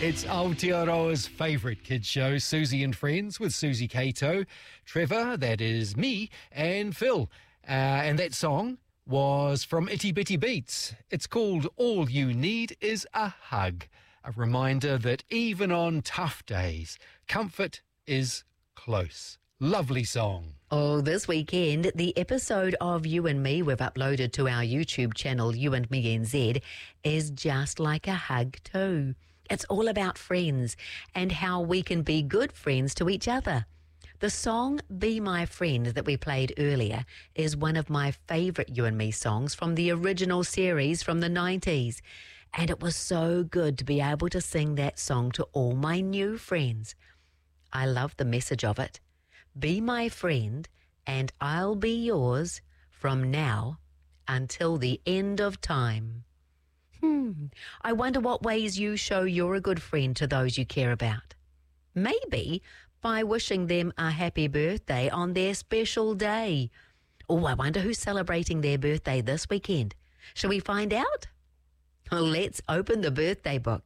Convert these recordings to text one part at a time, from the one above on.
It's Aotearoa's favourite kids show, Susie and Friends, with Susie Cato, Trevor, that is me, and Phil. And that song was from Itty Bitty Beats. It's called All You Need Is a Hug, a reminder that even on tough days, comfort is close. Lovely song. Oh, this weekend, the episode of You and Me we've uploaded to our YouTube channel, You and Me NZ, is just like a hug too. It's all about friends and how we can be good friends to each other. The song Be My Friend that we played earlier is one of my favourite You and Me songs from the original series from the 90s. And it was so good to be able to sing that song to all my new friends. I love the message of it. Be my friend and I'll be yours from now until the end of time. I wonder what ways you show you're a good friend to those you care about. Maybe by wishing them a happy birthday on their special day. Oh, I wonder who's celebrating their birthday this weekend. Shall we find out? Well, let's open the birthday book.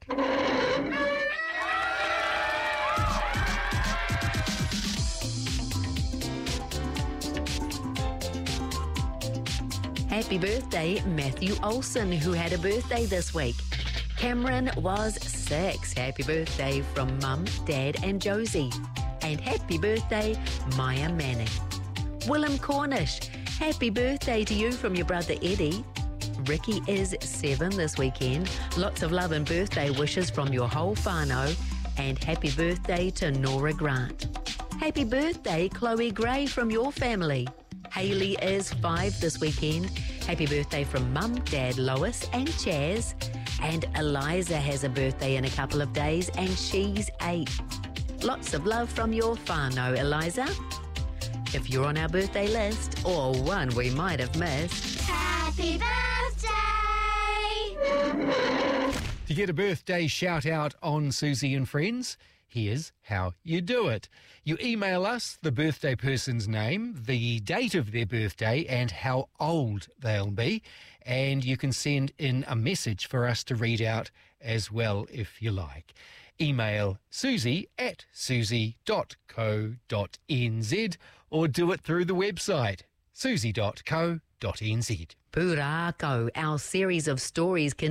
Happy birthday, Matthew Olsen, who had a birthday this week. Cameron was 6. Happy birthday from Mum, Dad and Josie. And happy birthday, Maya Manning. Willem Cornish, happy birthday to you from your brother Eddie. Ricky is 7 this weekend. Lots of love and birthday wishes from your whole whānau. And happy birthday to Nora Grant. Happy birthday, Chloe Gray from your family. Hayley is 5 this weekend. Happy birthday from Mum, Dad, Lois and Chaz. And Eliza has a birthday in a couple of days and she's 8. Lots of love from your whānau, Eliza. If you're on our birthday list, or one we might have missed, happy birthday! To get a birthday shout out on Susie and Friends, here's how you do it. You email us the birthday person's name, the date of their birthday and how old they'll be, and you can send in a message for us to read out as well if you like. Email susie@susie.co.nz or do it through the website susie.co.nz. Pūrākau, our series of stories